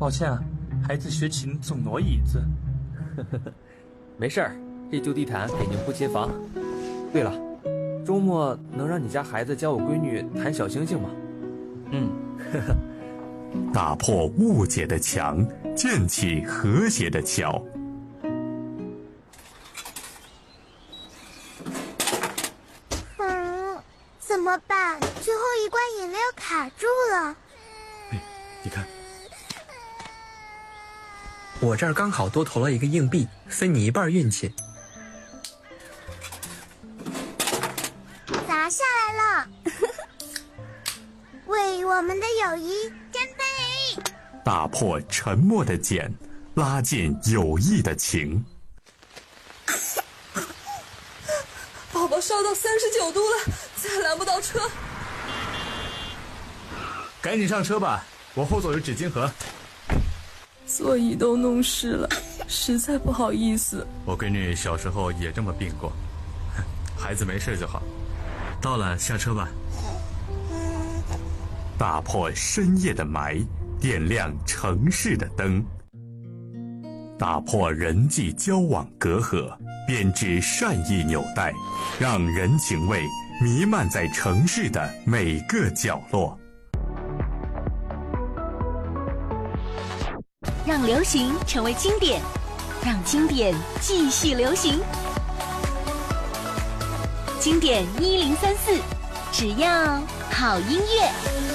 抱歉啊，孩子学琴总挪椅子。 没事儿，这旧地毯给您铺新房。对了，周末能让你家孩子教我闺女弹小星星吗？ 打破误解的墙，建起和谐的桥。 怎么办？最后一罐饮料卡住了。 你看，我这儿刚好多投了一个硬币，分你一半运气。 砸下来了，为我们的友谊干杯！ 打破沉默的茧，拉近友谊的情。 宝宝烧到39度了，再拦不到车。 赶紧上车吧，我后座有纸巾盒。 座椅都弄湿了，实在不好意思。 我闺女小时候也这么病过，孩子没事就好。到了，下车吧。 打破深夜的霾，点亮城市的灯。打破人际交往隔阂，编织善意纽带，让人情味弥漫在城市的每个角落。 让流行成为经典，让经典继续流行。经典1034，只要好音乐。